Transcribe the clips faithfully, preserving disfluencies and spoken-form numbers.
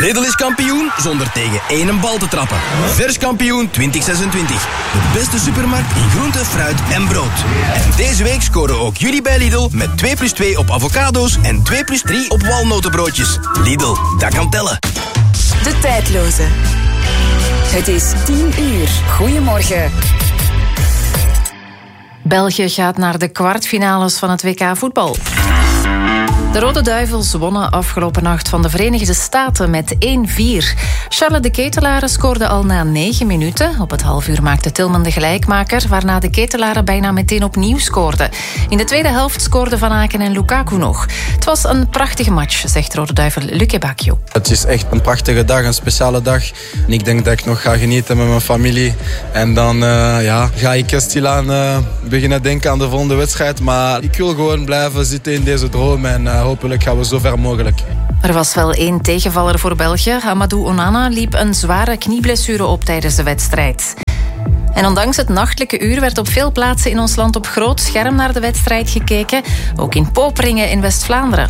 Lidl is kampioen zonder tegen één bal te trappen. Vers kampioen twintig zesentwintig. De beste supermarkt in groente, fruit en brood. En deze week scoren ook jullie bij Lidl met twee plus twee op avocado's en twee plus drie op walnotenbroodjes. Lidl, dat kan tellen. De tijdloze. Het is tien uur. Goedemorgen. België gaat naar de kwartfinales van het W K voetbal. De Rode Duivels wonnen afgelopen nacht van de Verenigde Staten met één vier. Charles de Ketelaere scoorde al na negen minuten. Op het halfuur maakte Tilman de gelijkmaker, waarna de Ketelaere bijna meteen opnieuw scoorde. In de tweede helft scoorden Van Aken en Lukaku nog. Het was een prachtige match, zegt Rode Duivel Luc Bacchio. Het is echt een prachtige dag, een speciale dag. En ik denk dat ik nog ga genieten met mijn familie. En dan uh, ja, ga ik stilaan uh, beginnen denken aan de volgende wedstrijd. Maar ik wil gewoon blijven zitten in deze droom en uh, hopelijk gaan we zo ver mogelijk. Er was wel één tegenvaller voor België. Amadou Onana liep een zware knieblessure op tijdens de wedstrijd. En ondanks het nachtelijke uur werd op veel plaatsen in ons land op groot scherm naar de wedstrijd gekeken. Ook in Poperingen in West-Vlaanderen.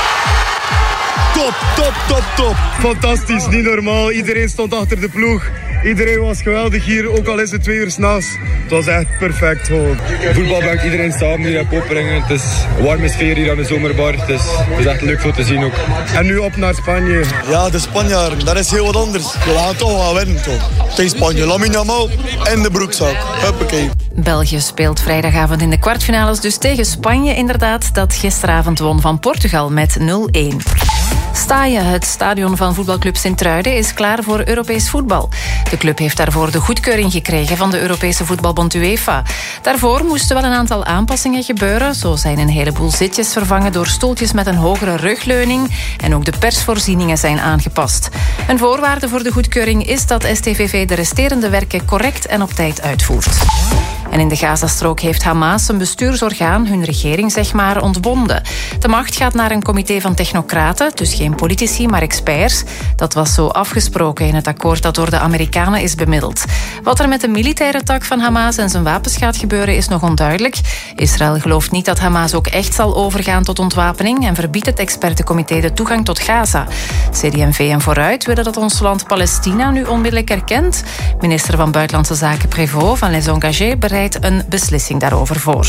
Top, top, top, top. Fantastisch, niet normaal. Iedereen stond achter de ploeg. Iedereen was geweldig hier, ook al is het twee uur 's nachts. Het was echt perfect gewoon. Voetbal brengt iedereen samen hier in Poperingen. Het is een warme sfeer hier aan de zomerbar. Het is, het is echt leuk zo te zien ook. En nu op naar Spanje. Ja, de Spanjaarden, dat is heel wat anders. We gaan toch gaan winnen toch. Tegen Spanje, Lamine Yamal en de broekzak. Huppakee. België speelt vrijdagavond in de kwartfinales dus tegen Spanje inderdaad, dat gisteravond won van Portugal met nul één. Staaien, het stadion van voetbalclub Sint-Truiden, is klaar voor Europees voetbal. De club heeft daarvoor de goedkeuring gekregen van de Europese voetbalbond UEFA. Daarvoor moesten wel een aantal aanpassingen gebeuren. Zo zijn een heleboel zitjes vervangen door stoeltjes met een hogere rugleuning. En ook de persvoorzieningen zijn aangepast. Een voorwaarde voor de goedkeuring is dat S T V V de resterende werken correct en op tijd uitvoert. En in de Gazastrook heeft Hamas een bestuursorgaan, hun regering zeg maar, ontbonden. De macht gaat naar een comité van technocraten, dus geen politici, maar experts. Dat was zo afgesproken in het akkoord dat door de Amerikanen is bemiddeld. Wat er met de militaire tak van Hamas en zijn wapens gaat gebeuren is nog onduidelijk. Israël gelooft niet dat Hamas ook echt zal overgaan tot ontwapening en verbiedt het expertencomité de toegang tot Gaza. C D M V en Vooruit willen dat ons land Palestina nu onmiddellijk erkent. Minister van Buitenlandse Zaken Prévost van Les Engagés bereidt een beslissing daarover voor.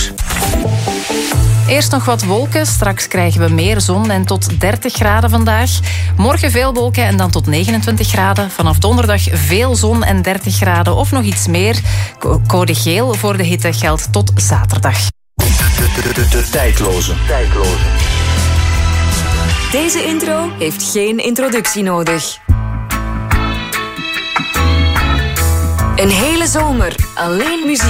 Eerst nog wat wolken, straks krijgen we meer zon en tot dertig graden vandaag. Morgen veel wolken en dan tot negenentwintig graden. Vanaf donderdag veel zon en dertig graden of nog iets meer. Code geel voor de hitte geldt tot zaterdag. De, de, de, de tijdloze. tijdloze. Deze intro heeft geen introductie nodig. Een hele zomer alleen muziek.